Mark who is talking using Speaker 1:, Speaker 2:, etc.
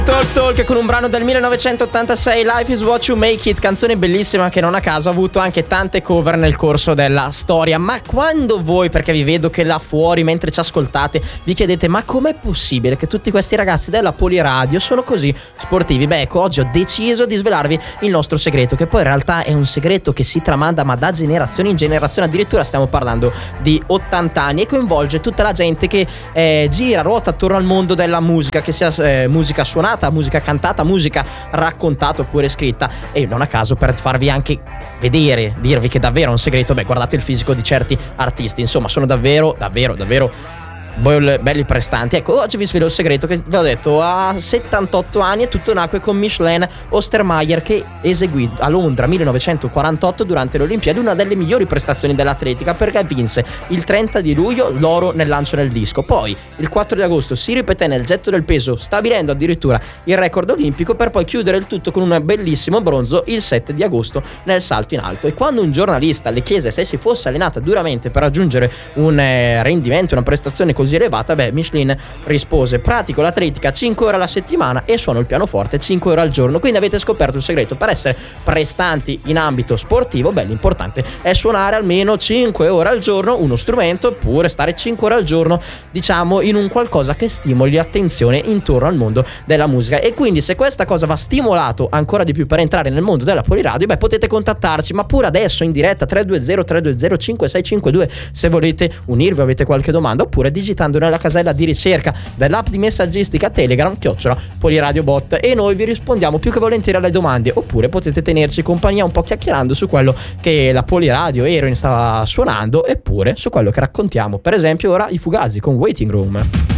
Speaker 1: Talk con un brano del 1986, Life is What You Make It, canzone bellissima che non a caso ha avuto anche tante cover nel corso della storia. Ma quando voi, perché vi vedo che là fuori mentre ci ascoltate, vi chiedete ma com'è possibile che tutti questi ragazzi della Poliradio sono così sportivi? Beh, ecco, oggi ho deciso di svelarvi il nostro segreto, che poi in realtà è un segreto che si tramanda ma da generazione in generazione, addirittura stiamo parlando di 80 anni, e coinvolge tutta la gente che gira, ruota attorno al mondo della musica, che sia musica suonata, musica cantata, musica raccontata oppure scritta. E non a caso, per farvi anche vedere, dirvi che davvero è un segreto, beh, guardate il fisico di certi artisti, insomma sono davvero belli prestanti. Ecco, oggi vi svelo il segreto che vi ho detto. A 78 anni e tutto nacque con Micheline Ostermayer, che eseguì a Londra 1948 durante le Olimpiadi una delle migliori prestazioni dell'atletica, perché vinse il 30 di luglio l'oro nel lancio nel disco. Poi il 4 di agosto si ripeté nel getto del peso, stabilendo addirittura il record olimpico, per poi chiudere il tutto con un bellissimo bronzo il 7 di agosto nel salto in alto. E quando un giornalista le chiese se si fosse allenata duramente per raggiungere un rendimento, una prestazione così elevata, beh, Micheline rispose: pratico l'atletica 5 ore alla settimana e suono il pianoforte 5 ore al giorno. Quindi avete scoperto il segreto per essere prestanti in ambito sportivo. Beh, l'importante è suonare almeno 5 ore al giorno uno strumento, oppure stare 5 ore al giorno, diciamo, in un qualcosa che stimoli l'attenzione intorno al mondo della musica. E quindi se questa cosa va stimolato ancora di più per entrare nel mondo della Poliradio, beh, potete contattarci, ma pure adesso in diretta 320-320-5652 se volete unirvi, avete qualche domanda, oppure digitando nella casella di ricerca dell'app di messaggistica Telegram @Poliradiobot, e noi vi rispondiamo più che volentieri alle domande. Oppure potete tenerci compagnia un po' chiacchierando su quello che la Poliradio Heroin stava suonando, eppure su quello che raccontiamo, per esempio ora i Fugazi con Waiting Room.